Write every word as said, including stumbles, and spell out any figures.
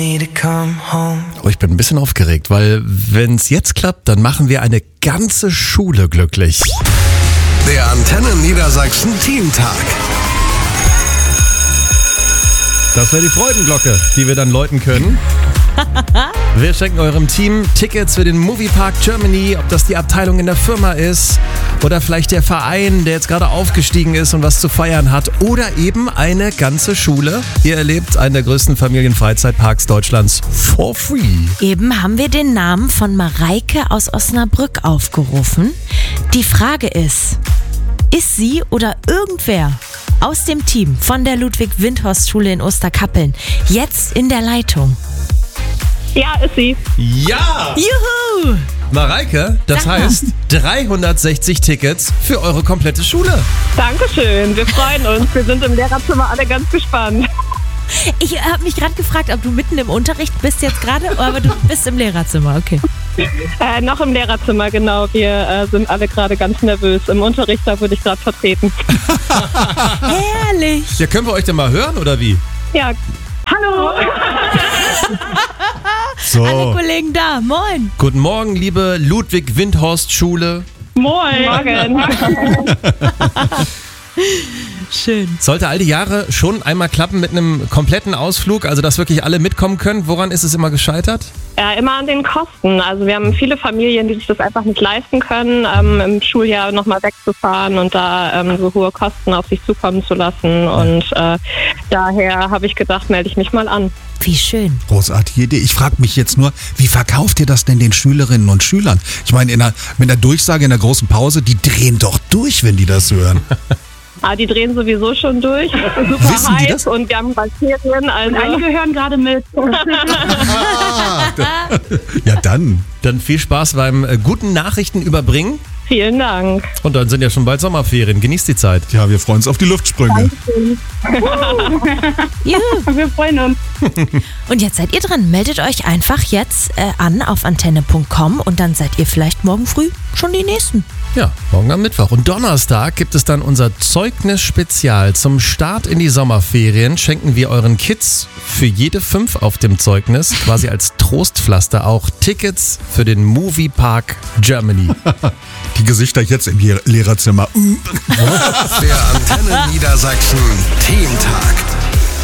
Oh, ich bin ein bisschen aufgeregt, weil wenn es jetzt klappt, dann machen wir eine ganze Schule glücklich. Der Antenne Niedersachsen Teamtag. Das wäre die Freudenglocke, die wir dann läuten können. Wir schenken eurem Team Tickets für den Moviepark Germany, ob das die Abteilung in der Firma ist oder vielleicht der Verein, der jetzt gerade aufgestiegen ist und was zu feiern hat, oder eben eine ganze Schule. Ihr erlebt einen der größten Familienfreizeitparks Deutschlands for free. Eben haben wir den Namen von Mareike aus Osnabrück aufgerufen. Die Frage ist, ist sie oder irgendwer aus dem Team von der Ludwig-Windhorst-Schule in Osterkappeln jetzt in der Leitung? Ja, ist sie. Ja! Juhu! Mareike, das Sag mal. heißt dreihundertsechzig Tickets für eure komplette Schule. Dankeschön, wir freuen uns. Wir sind im Lehrerzimmer alle ganz gespannt. Ich habe mich gerade gefragt, ob du mitten im Unterricht bist jetzt gerade, aber du bist im Lehrerzimmer, okay. Äh, noch im Lehrerzimmer, genau. Wir äh, sind alle gerade ganz nervös. Im Unterricht, da wurde ich gerade vertreten. Herrlich! Ja, können wir euch denn mal hören, oder wie? Ja, hallo. So. Alle Kollegen da, moin! Guten Morgen, liebe Ludwig-Windhorst-Schule. Moin. Morgen. Schön. Sollte all die Jahre schon einmal klappen mit einem kompletten Ausflug, also dass wirklich alle mitkommen können. Woran ist es immer gescheitert? Ja, immer an den Kosten. Also wir haben viele Familien, die sich das einfach nicht leisten können, ähm, im Schuljahr nochmal wegzufahren und da ähm, so hohe Kosten auf sich zukommen zu lassen. Und äh, daher habe ich gedacht, melde ich mich mal an. Wie schön. Großartige Idee. Ich frage mich jetzt nur, wie verkauft ihr das denn den Schülerinnen und Schülern? Ich meine, in der, mit der Durchsage in der großen Pause, die drehen doch durch, wenn die das hören. Ah, die drehen sowieso schon durch. Es ist super Wissen die heiß das? und wir haben Bakterien. Also Einige hören gerade mit. Ja, dann. Dann viel Spaß beim äh, guten Nachrichten überbringen. Vielen Dank. Und dann sind ja schon bald Sommerferien. Genießt die Zeit. Ja, wir freuen uns auf die Luftsprünge. Juhu. Wir freuen uns. Und jetzt seid ihr dran. Meldet euch einfach jetzt äh, an auf antenne punkt com und dann seid ihr vielleicht morgen früh schon die Nächsten. Ja, morgen am Mittwoch. Und Donnerstag gibt es dann unser Zeugnis-Spezial. Zum Start in die Sommerferien schenken wir euren Kids für jede fünf auf dem Zeugnis, quasi als Trostpflaster, auch Tickets für den Moviepark Germany. Die Gesichter jetzt im Lehr- Lehrerzimmer. Der Antenne Niedersachsen Teamtag.